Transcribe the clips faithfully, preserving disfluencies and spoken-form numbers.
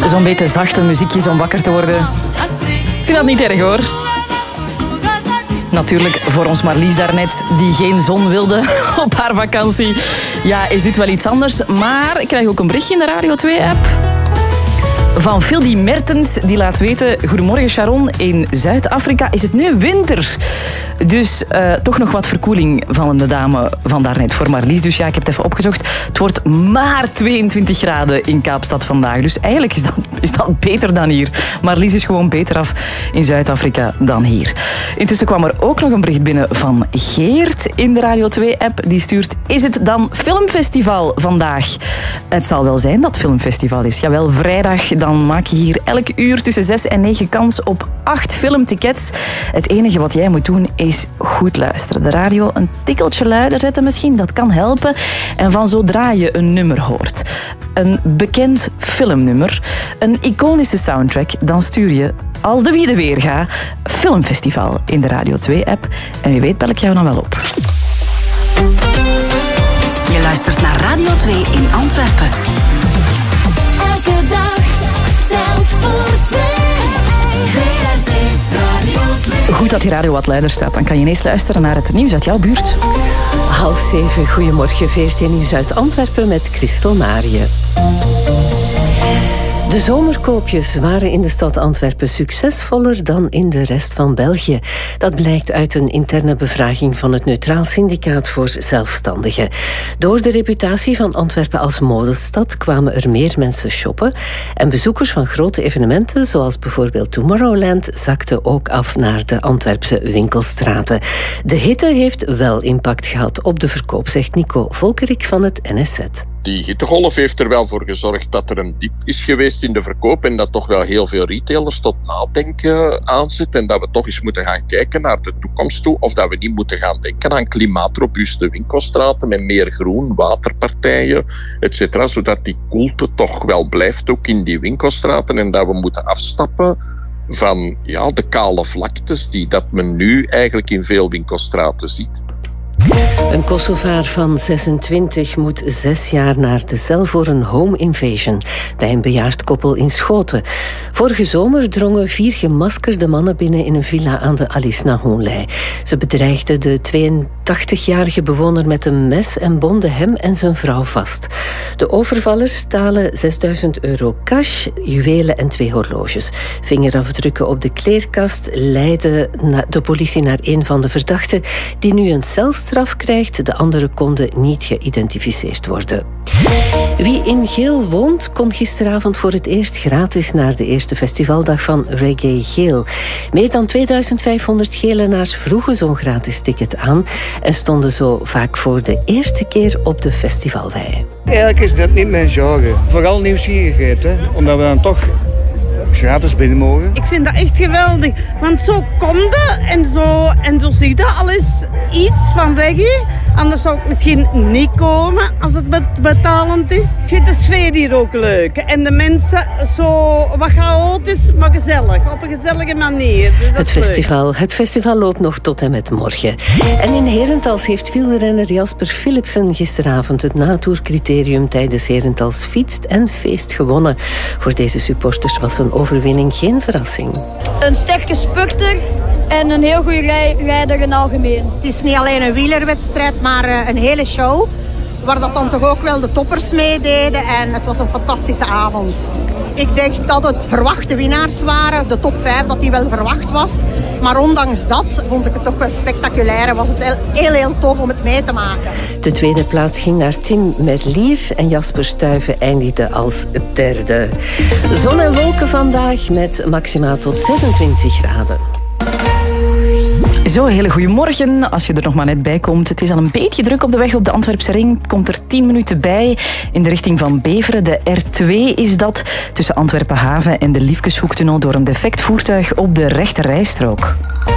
Zo'n beetje zachte muziekjes om wakker te worden. Ik vind dat niet erg hoor. Natuurlijk voor ons Marlies daarnet, die geen zon wilde op haar vakantie. Ja, is dit wel iets anders. Maar ik krijg ook een berichtje in de Radio twee-app. Van Phildy Mertens, die laat weten... Goedemorgen Sharon, in Zuid-Afrika is het nu winter. Dus uh, toch nog wat verkoeling van de dame van daarnet voor Marlies. Dus ja, ik heb het even opgezocht. Het wordt maar tweeëntwintig graden in Kaapstad vandaag. Dus eigenlijk is dat, is dat beter dan hier. Marlies is gewoon beter af in Zuid-Afrika dan hier. Intussen kwam er ook nog een bericht binnen van Geert in de Radio twee-app. Die stuurt, is het dan filmfestival vandaag? Het zal wel zijn dat het filmfestival is. Jawel, vrijdag... Dan maak je hier elk uur tussen zes en negen kans op acht filmtickets. Het enige wat jij moet doen is goed luisteren. De radio een tikkeltje luider zetten misschien, dat kan helpen. En van zodra je een nummer hoort, een bekend filmnummer, een iconische soundtrack, dan stuur je, als de wie de weer gaat, filmfestival in de Radio twee-app. En wie weet bel ik jou dan wel op. Je luistert naar Radio twee in Antwerpen. Elke dag telt voor twee. V R T Radio twee. Goed dat die radio wat luider staat. Dan kan je ineens luisteren naar het nieuws uit jouw buurt. Half zeven, goedemorgen. V R T Nieuws uit Antwerpen met Christel Marië. De zomerkoopjes waren in de stad Antwerpen succesvoller dan in de rest van België. Dat blijkt uit een interne bevraging van het Neutraal Syndicaat voor Zelfstandigen. Door de reputatie van Antwerpen als modestad kwamen er meer mensen shoppen. En bezoekers van grote evenementen, zoals bijvoorbeeld Tomorrowland, zakten ook af naar de Antwerpse winkelstraten. De hitte heeft wel impact gehad op de verkoop, zegt Nico Volkerik van het N S Z. Die hittegolf heeft er wel voor gezorgd dat er een diep is geweest in de verkoop en dat toch wel heel veel retailers tot nadenken aanzet en dat we toch eens moeten gaan kijken naar de toekomst toe of dat we niet moeten gaan denken aan klimaatrobuuste winkelstraten met meer groen, waterpartijen, et cetera, zodat die koelte toch wel blijft ook in die winkelstraten en dat we moeten afstappen van ja, de kale vlaktes die dat men nu eigenlijk in veel winkelstraten ziet. Een Kosovaar van zesentwintig moet zes jaar naar de cel voor een home invasion bij een bejaard koppel in Schoten. Vorige zomer drongen vier gemaskerde mannen binnen in een villa aan de Alice Nahonlei. Ze bedreigden de tweeëntachtigjarige bewoner met een mes en bonden hem en zijn vrouw vast. De overvallers stalen zesduizend euro cash, juwelen en twee horloges. Vingerafdrukken op de kleerkast leidden de politie naar een van de verdachten die nu een celstraf krijgt. De anderen konden niet geïdentificeerd worden. Wie in Geel woont, kon gisteravond voor het eerst gratis naar de eerste festivaldag van Reggae Geel. Meer dan tweeduizend vijfhonderd Gelenaars vroegen zo'n gratis ticket aan en stonden zo vaak voor de eerste keer op de festivalwei. Eigenlijk is dat niet mijn genre. Vooral nieuwsgierigheid, hè? Omdat we dan toch gratis binnen mogen. Ik vind dat echt geweldig, want zo komt het en zo, en zo zie je dat alles iets van reggae. Anders zou ik misschien niet komen als het betalend is. Ik vind de sfeer hier ook leuk. En de mensen zo wat chaotisch, maar gezellig. Op een gezellige manier. Dus het, festival, het festival loopt nog tot en met morgen. En in Herentals heeft wielrenner Jasper Philipsen gisteravond het natoercriterium tijdens Herentals fietst en feest gewonnen. Voor deze supporters was een overwinning geen verrassing. Een sterke spurter en een heel goede rij- rijder in algemeen. Het is niet alleen een wielerwedstrijd, maar een hele show. Waar dat dan toch ook wel de toppers meededen. En het was een fantastische avond. Ik denk dat het verwachte winnaars waren. De top vijf, dat die wel verwacht was. Maar ondanks dat vond ik het toch wel spectaculair. En was het heel, heel, heel tof om het mee te maken. De tweede plaats ging naar Tim Merlier en Jasper Stuyven eindigde als derde. Zon en wolken vandaag met maxima tot zesentwintig graden. Zo, hele goedemorgen. Als je er nog maar net bij komt. Het is al een beetje druk op de weg op de Antwerpse ring. Komt er tien minuten bij in de richting van Beveren. De R twee is dat. Tussen Antwerpen Haven en de Liefkeshoektunnel door een defect voertuig op de rechterrijstrook.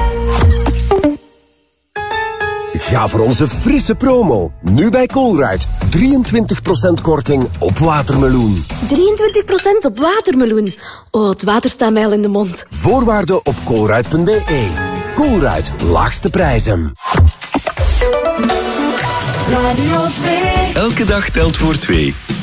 Ga voor onze frisse promo. Nu bij Colruyt. drieëntwintig procent korting op watermeloen. drieëntwintig procent op watermeloen. Oh, het water staat mij al in de mond. Voorwaarden op colruyt punt b e. Colruyt, laagste prijzen. Radio twee. Elke dag telt voor twee.